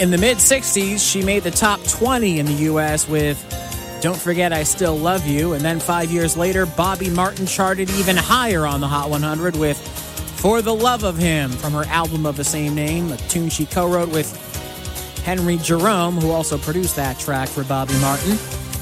In the mid-'60s, she made the top 20 in the U.S. with Don't Forget I Still Love You, and then 5 years later, Bobby Martin charted even higher on the Hot 100 with For the Love of Him from her album of the same name, a tune she co-wrote with Henry Jerome, who also produced that track for Bobby Martin.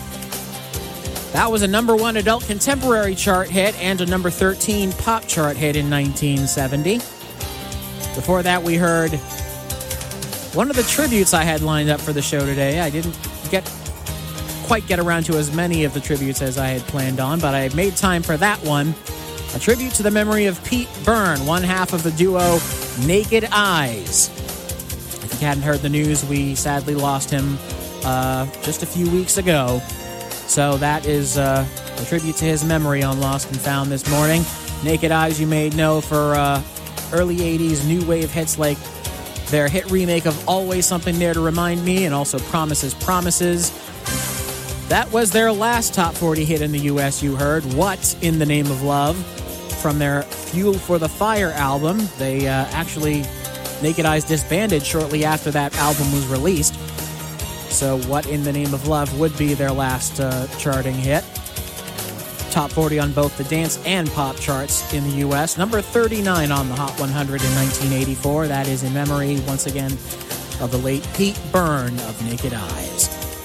That was a number 1 adult contemporary chart hit and a number 13 pop chart hit in 1970. Before that, we heard one of the tributes I had lined up for the show today. I didn't quite get around to as many of the tributes as I had planned on, but I made time for that one. A tribute to the memory of Pete Byrne, one half of the duo Naked Eyes. If you hadn't heard the news, we sadly lost him just a few weeks ago. So that is a tribute to his memory on Lost and Found this morning. Naked Eyes, you may know for early 80s new wave hits like their hit remake of Always Something There to Remind Me and also Promises, Promises. That was their last top 40 hit in the U.S. You heard What in the Name of Love from their Fuel for the Fire album. They actually, Naked Eyes disbanded shortly after that album was released. So What in the Name of Love would be their last charting hit. Top 40 on both the dance and pop charts in the U.S. Number 39 on the Hot 100 in 1984. That is in memory, once again, of the late Pete Byrne of Naked Eyes.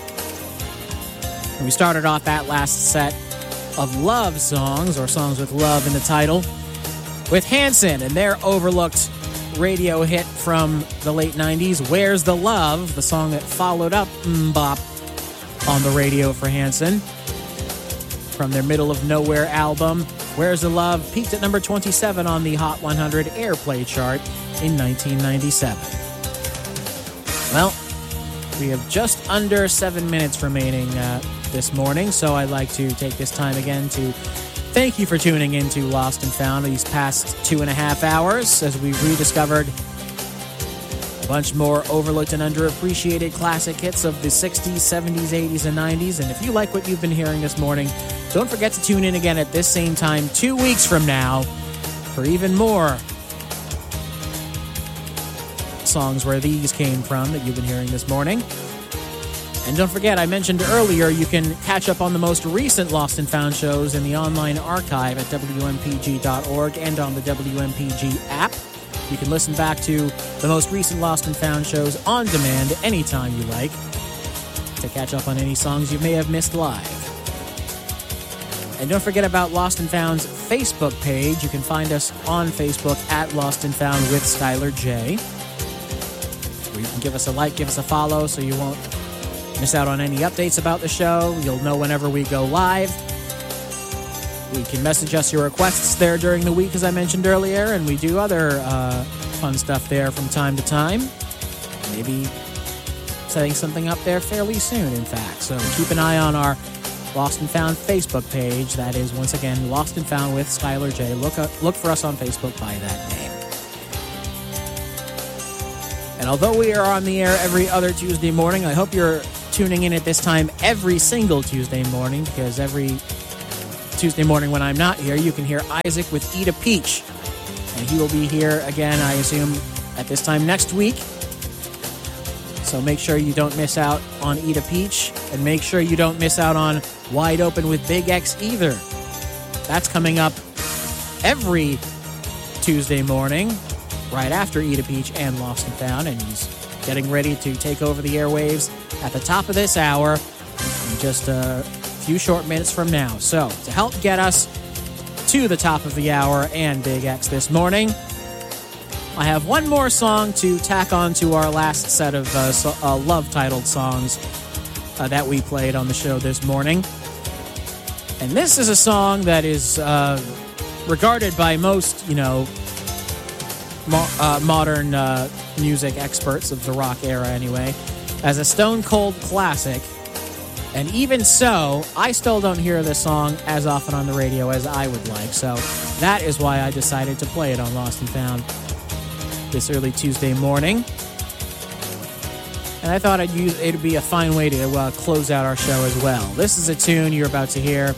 And we started off that last set of love songs, or songs with love in the title, with Hanson and their overlooked radio hit from the late 90s, Where's the Love, the song that followed up Bop on the radio for Hanson. From their Middle of Nowhere album, Where's the Love peaked at number 27 on the Hot 100 Airplay chart in 1997. Well, we have just under 7 minutes remaining this morning, so I'd like to take this time again to thank you for tuning in to Lost and Found these past 2.5 hours as we rediscovered a bunch more overlooked and underappreciated classic hits of the 60s, 70s, 80s, and 90s. And if you like what you've been hearing this morning, don't forget to tune in again at this same time 2 weeks from now for even more songs where these came from that you've been hearing this morning. And don't forget, I mentioned earlier, you can catch up on the most recent Lost and Found shows in the online archive at WMPG.org and on the WMPG app. You can listen back to the most recent Lost and Found shows on demand anytime you like to catch up on any songs you may have missed live. And don't forget about Lost and Found's Facebook page. You can find us on Facebook at Lost and Found with Skylar J. Where you can give us a like, give us a follow so you won't miss out on any updates about the show. You'll know whenever we go live. You can message us your requests there during the week, as I mentioned earlier, and we do other fun stuff there from time to time. Maybe setting something up there fairly soon, in fact. So keep an eye on our Lost and Found Facebook page. That is, once again, Lost and Found with Skylar J. Look for us on Facebook by that name. And although we are on the air every other Tuesday morning, I hope you're tuning in at this time every single Tuesday morning, because every Tuesday morning when I'm not here, you can hear Isaac with Eat a Peach. And he will be here again, I assume, at this time next week. So make sure you don't miss out on Eat a Peach, and make sure you don't miss out on Wide Open with Big X either. That's coming up every Tuesday morning, right after Eat a Peach and Lost and Found, and he's getting ready to take over the airwaves at the top of this hour in just a few short minutes from now. So, to help get us to the top of the hour and Big X this morning, I have one more song to tack on to our last set of love-titled songs that we played on the show this morning. And this is a song that is regarded by most, modern music experts of the rock era anyway, as a stone-cold classic. And even so, I still don't hear this song as often on the radio as I would like. So that is why I decided to play it on Lost and Found this early Tuesday morning. And I thought it'd be a fine way to close out our show as well. This is a tune you're about to hear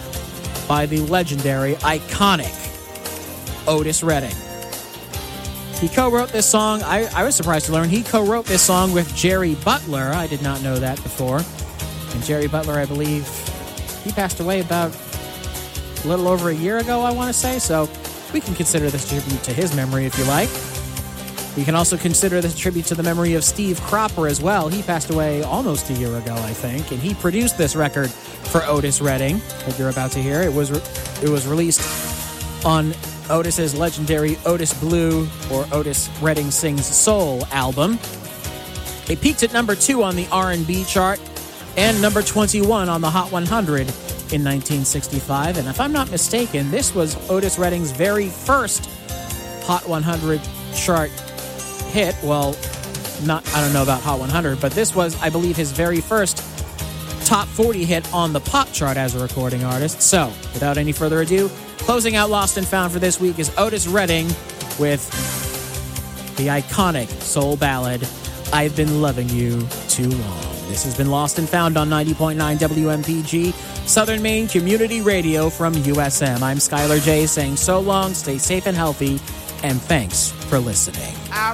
by the legendary, iconic Otis Redding. He co-wrote this song. I was surprised to learn he co-wrote this song with Jerry Butler. I did not know that before. And Jerry Butler, I believe, he passed away about a little over a year ago, I want to say. So we can consider this a tribute to his memory if you like. You can also consider this a tribute to the memory of Steve Cropper as well. He passed away almost a year ago, I think, and he produced this record for Otis Redding that you're about to hear. It was released on Otis's legendary Otis Blue or Otis Redding Sings Soul album. It peaked at number 2 on the R&B chart and number 21 on the Hot 100 in 1965. And if I'm not mistaken, this was Otis Redding's very first Hot 100 chart hit. Well, I don't know about Hot 100, but this was, I believe, his very first top 40 hit on the pop chart as a recording artist. So, without any further ado, closing out Lost and Found for this week is Otis Redding with the iconic soul ballad, I've Been Loving You Too Long. This has been Lost and Found on 90.9 WMPG, Southern Maine Community Radio from USM. I'm Skylar J saying so long, stay safe and healthy, and thanks for listening. I